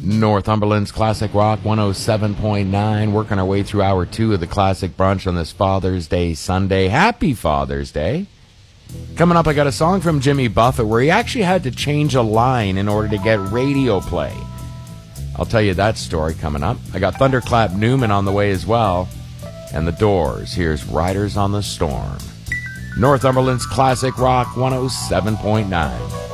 Northumberland's Classic Rock 107.9. Working our way through hour 2 of the Classic Brunch on this Father's Day Sunday. Happy Father's Day. Coming up, I got a song from Jimmy Buffett where he actually had to change a line in order to get radio play. I'll tell you that story coming up. I got Thunderclap Newman on the way as well. And the Doors. Here's Riders on the Storm. Northumberland's Classic Rock 107.9.